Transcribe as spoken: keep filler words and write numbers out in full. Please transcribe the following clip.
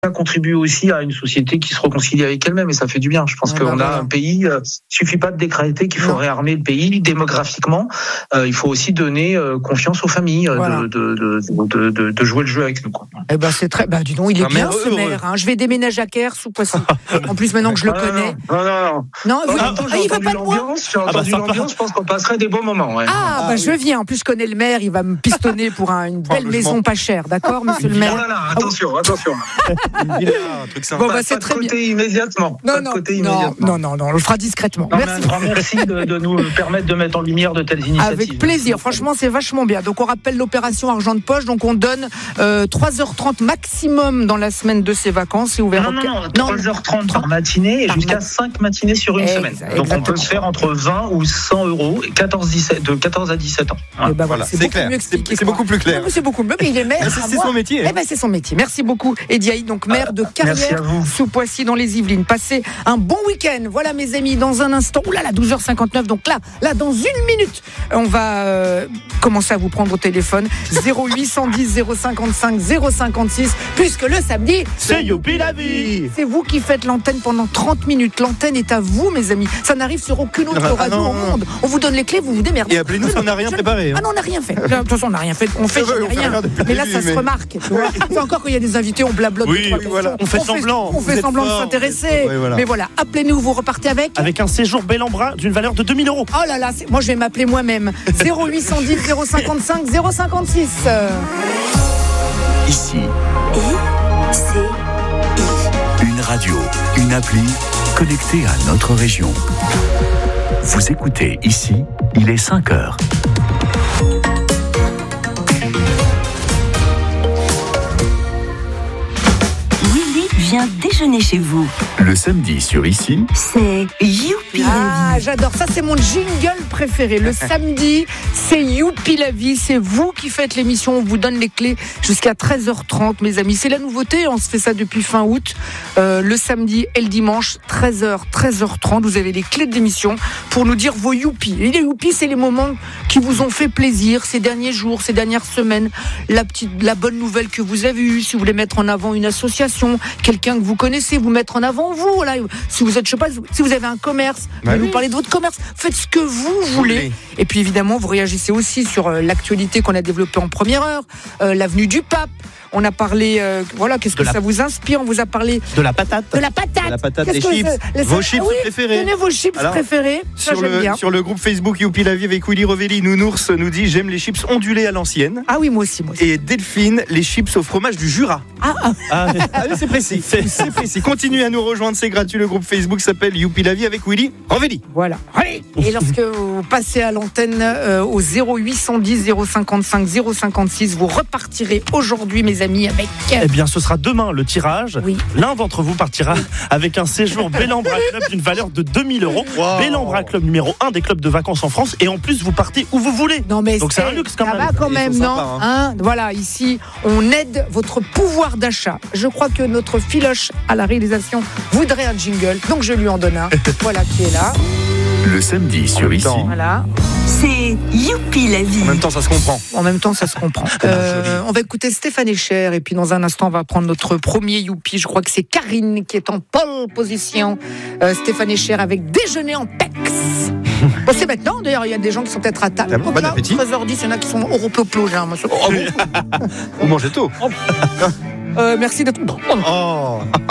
contribue aussi à une société qui se réconcilie avec elle-même et ça fait du bien. Je pense ouais, qu'on bah, a un pays, euh, il suffit pas de décréter qu'il faut non. réarmer le pays démographiquement, euh, il faut aussi donner euh, confiance aux familles euh, voilà. de, de, de, de, de, de jouer le jeu avec nous. Quoi. Eh ben c'est très, bah dis donc, il est non, bien ce maire. Hein. Je vais déménager à Kers sous Poissy. En plus maintenant que je le ah, connais. Non, non, non. Non, vous, ah, ah, il va pas de moi. J'ai entendu ah, bah, l'ambiance, je pense qu'on passerait des bons moments. Ouais. Ah, ah bah oui. je viens. En plus je connais le maire, il va me pistonner pour un, une belle maison pas chère, d'accord, monsieur le maire. Oh là là, attention, attention. Bon bah c'est très bien. Côté immédiatement. Non non, côté non, immédiatement. non non non, on le fera discrètement. Non, merci. Un grand merci de, de nous permettre de mettre en lumière de telles initiatives. Avec plaisir. Franchement, c'est vachement bien. Donc on rappelle l'opération argent de poche. Donc on donne euh, trois heures trente maximum dans la semaine de ces vacances. C'est ouvert. Non non non, trois heures trente par matinée et par jusqu'à mat... cinq matinées sur une exact, semaine. Donc exactement. On peut se faire entre vingt ou cent euros, quatorze dix-sept de quatorze à dix-sept ans. Voilà. Ben voilà, c'est, c'est clair. C'est, c'est beaucoup plus clair. Non, c'est beaucoup mieux. Mais il est maire. C'est, c'est son métier. Eh ben c'est son métier. Merci beaucoup, Ediaï. Donc maire de Carrière sous Poissy dans les Yvelines. Passez un bon week-end. Voilà mes amis, dans un instant. Ouh là là, douze heures cinquante-neuf. Donc là, là dans une minute, on va euh, commencer à vous prendre au téléphone. zéro huit cent dix zéro cinquante-cinq zéro cinquante-six. Puisque le samedi, c'est Youpi la vie. C'est vous qui faites l'antenne pendant trente minutes. L'antenne est à vous, mes amis. Ça n'arrive sur aucune autre ah, radio non, au monde. On vous donne les clés, vous vous démerdez. Et appelez-nous si on n'a rien je... préparé. Hein. Ah non, on n'a rien fait. De toute façon, on n'a rien fait. On fait ouais, rien. rien mais là, ça mais... se remarque. Tu vois. C'est encore quand il y a des invités, on blablote. Oui, oui voilà. On fait on semblant. Fait, on fait semblant fort, de s'intéresser. Ouais, voilà. Mais voilà, appelez-nous, vous repartez avec. Avec un séjour bel en bras d'une valeur de deux mille euros. Oh là là, c'est... moi je vais m'appeler moi-même. zéro huit cent dix zéro cinquante-cinq zéro cinquante-six. Ici. I, C, I. Une radio, une appli connectée à notre région. Vous écoutez Ici, il est cinq heures. Viens déjeuner chez vous. Le samedi sur Ici, c'est Youpi ah, la vie. J'adore, ça c'est mon jingle préféré. Le samedi, c'est Youpi la vie. C'est vous qui faites l'émission. On vous donne les clés jusqu'à treize heures trente, mes amis. C'est la nouveauté. On se fait ça depuis fin août. Euh, le samedi et le dimanche, treize heures, treize heures trente. Vous avez les clés de l'émission pour nous dire vos Youpi. Et les Youpi, c'est les moments qui vous ont fait plaisir ces derniers jours, ces dernières semaines. La petite, la bonne nouvelle que vous avez eue. Si vous voulez mettre en avant une association, quelqu'un que vous connaissez, vous mettre en avant vous, voilà. Si vous êtes, je sais pas, si vous avez un commerce, bah vous oui. nous parlez de votre commerce, faites ce que vous voulez. Oui. Et puis évidemment, vous réagissez aussi sur euh, l'actualité qu'on a développée en première heure, euh, l'avenue du Pape. On a parlé, euh, voilà, qu'est-ce que la... ça vous inspire? On vous a parlé de la patate, de la patate, de la patate, des chips, les... vos chips oui, préférés. Donnez vos chips Alors, préférés. Ça, sur j'aime le bien. sur le groupe Facebook Youpi la vie avec Willy Revelli, Nounours nous dit j'aime les chips ondulés à l'ancienne. Ah oui, moi aussi, moi aussi. Et Delphine, les chips au fromage du Jura. Ah, ah. ah, ah c'est précis, c'est, c'est précis. Continuez à nous rejoindre, c'est gratuit. Le groupe Facebook s'appelle Youpi la vie avec Willy Revelli. Voilà. Allez. Et lorsque vous passez à l'antenne euh, au zéro huit cent dix zéro cinquante-cinq zéro cinquante-six, vous repartirez aujourd'hui, mes amis, avec. Eh bien, ce sera demain le tirage. Oui. L'un d'entre vous partira avec un séjour Bellambra Club d'une valeur de deux mille euros. Wow. Bellambra Club numéro un des clubs de vacances en France. Et en plus, vous partez où vous voulez. Non, mais donc c'est, c'est un luxe quand ça même. Ça va quand même, non sympas, hein. Hein voilà, ici, on aide votre pouvoir d'achat. Je crois que notre filoche à la réalisation voudrait un jingle. Donc je lui en donne un. Voilà qui est là. Le samedi sur Ici. Voilà. C'est Youpi la vie. En même temps, ça se comprend. En même temps, ça se comprend. Euh, on va écouter Stéphane Echer et puis dans un instant, on va prendre notre premier Youpi. Je crois que c'est Karine qui est en pole position. Euh, Stéphane Echer avec Déjeuner en Pex. Bon, c'est maintenant. D'ailleurs, il y a des gens qui sont peut-être à table. Bon, bon appétit. treize heures dix, il y en a qui sont européoplos. Hein, oh, bon. Vous mangez tôt. Euh, merci d'être. Oh.